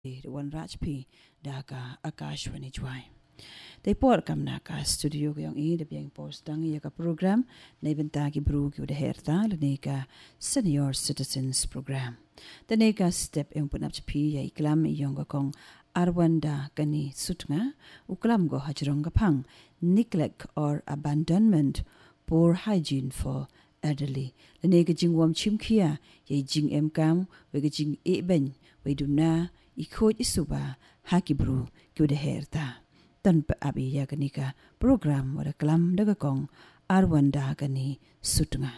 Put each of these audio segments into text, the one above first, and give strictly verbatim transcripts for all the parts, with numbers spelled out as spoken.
Wan Rajpi daga Akashwani Jwai. They por kam na ka studio ko yung i de biang post dang iya ka program na ibenta ki bru ki udah herta le ka senior citizens program. The ka step yung punap pi ya iklam yung ka kong arwanda kani sutnga uklam go hajrong kapang neglect or abandonment, poor hygiene for elderly. Le ka jingwam chimkia ya jing em kam we ka jing e ben we do na ikot isuba hakibru kude herta tanpa abi ya kanika program wada kelam daga kong arwanda kani sutnga.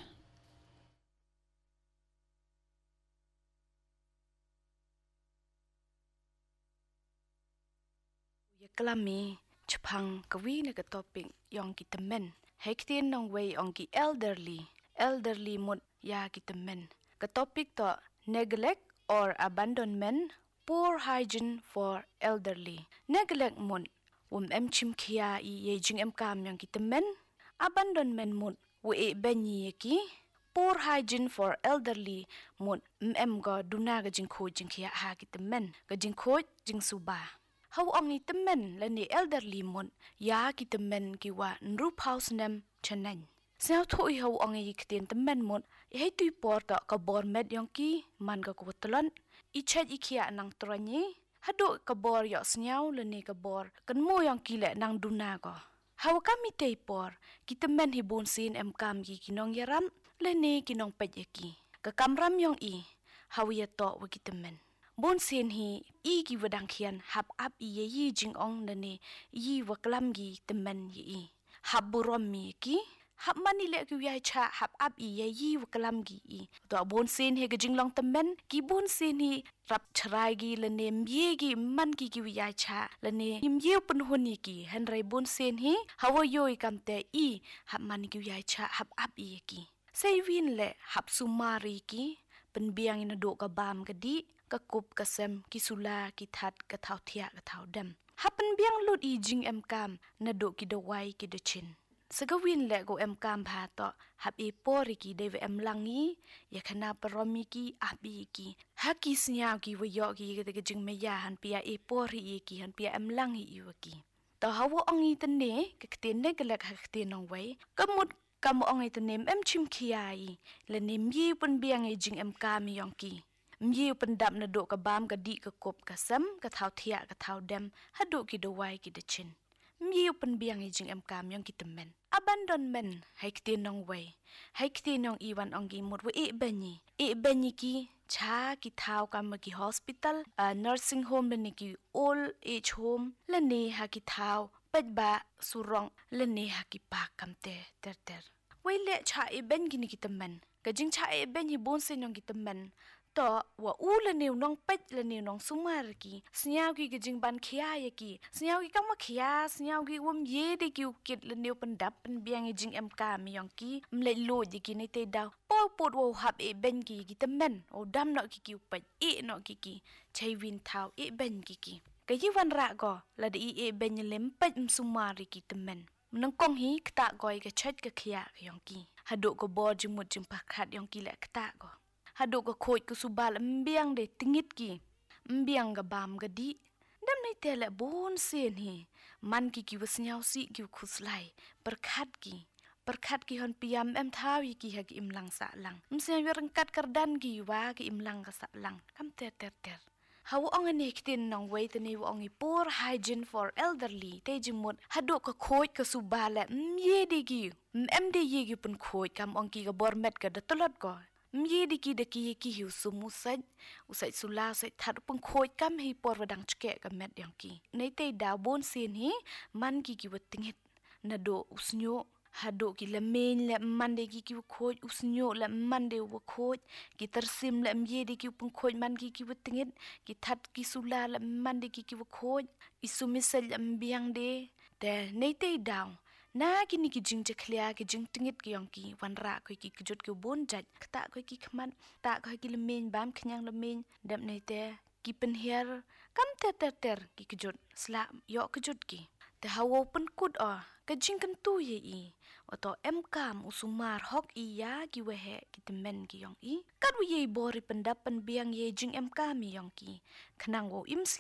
Ya kelami cepang kawi na ka topik yang kita men hektin nong way ong ki elderly elderly mut ya kita men ka topik to neglect or abandonment, poor hygiene for elderly. Neglect mun, um em chim kia i ye jing em kam yang kita men. Abandonment mun, we e benyi ki. Poor hygiene for elderly mun, um em go duna ga jing ko jing kia ha kita men. Ga jing ko jing suba. How ong ni temen le ni elderly mun, ya kita men ki wa nrup house nem chanen. Sao thu i hau ang i kitin temen mun, i hei tui por ta ka bor med yang ki, man ka kuwatalan, i ched i kia nang tronyi, hado ka bor yok senyau le ni ka bor, kan mo yang ki le nang duna ko. Hau kami tei por, ki temen hi bun sin em kam ki kinong yaram, le ni kinong pet yaki. Ka kamram yang i, hau ya to wa ki temen. Bun sin hi, i ki wadang kian, hap ap i ye yi jing ong le ni, yi waklam gi temen yi i. Hap burom mi ki, hap mani le ki wiai cha hap ap i ye yi wakalam gi i to bon sin he gajing long temen ki bon sin hi rap chrai gi le ne mye gi man ki ki wiai cha le ne mye pun honi ki hen rai bon sin hi hawo yo i kam te i hap mani ki wiai cha hap ap i ki sei win le hap sumari ki pen biang ina do ka bam ka di ka kup ka sem ki sula ki that ka thau thia ka thau dem hapen biang lut i jing em kam na do ki do wai ki do chin Segawin le go em kam pha to hap e pori ki deve em langi ya khana paromi ki abi ki haki snya ki wo yo ki ge jing me ya han pia e pori e ki han pia em langi i wa ki to hawo ongi tene ke kten ne gelak ha kten nong wai kamut kam ongi tene em chim khiai le ne myi pun biang e jing em kam yong ki myi pun dap na do ka bam ka di ka kop ka sam ka thau thia ka thau dem ha do ki do wai ki de chin myi pun biang e jing em kam yong ki temen abandonment hai ktin nong way hai ktin nong iwan ongi mut we e benyi e benyi ki cha ki thau kam ki hospital uh, nursing home le ki old age home le ne ha ki thau pet ba surong le ne ha ki pa kam te ter ter we le cha e ben gi ni ki temen ka jing cha e ben hi bon se nong ki temen to wa u le ne nong pet le ne nong sumar ki snyau ki gijing ban khia ye ki snyau ki kam khia snyau ki wom ye de ki ukit le ne pen dap pen biang e jing em ka mi yong ki mle lo de ki ne te daw po pot wo hap e ben ki ki temen o dam no ki ki pet e no ki ki chai win thau e ben ki ki ka yi wan ra go la de e ben lem pet sumar ki temen nang kong hi kta goi ka chet ka khia yong ki hado ko bo jing mut jing pakhat yong ki le kta go hado ka khoi ku subal mbiang de tingit ki mbiang ga bam ga di dam nei tele bon sen hi man ki ki wasnyau si ki khuslai perkhat ki perkhat ki hon piam em thawi ki ha ki imlang sa lang mse wer kat kardan ki wa ki imlang ka sa lang kam ter ter ter How ong ane kitin nong way tani ong poor hygiene for elderly te jimut hado ka khoi ka subala mye de gi em de ye gi pun khoi kam ong ki ga bor met ka datolot ko mye de ki de ki ki hiu sumu sai usai sula sai thad pun khoi kam hi por wadang chke ka met yang ki nei te da bon sin hi man ki ki watingit na do usnyo hado ki le main le mande ki ki khoj usnyo le mande wo khoj ki tersim le mye de ki pun khoj man ki ki watingit ki that ki sula le mande ki ki khoj isumisel ambiang de te nei te daw na ki ni ki jing je khlia ki jing tingit ki yong ki wan ra ko ki kjut ki bon jat kta ko ki khman ta ko ki le main bam khnyang le main dam nei te ki pen her kam ter ter ter ki kjut sla yo kjut ki te hawo pen kut a ka jing kan tu ye i oto em kam usumar hok i ya ki wehe ki temen ki yong i kad ye bori pendap pen biang ye jing em kam yong ki khnang wo im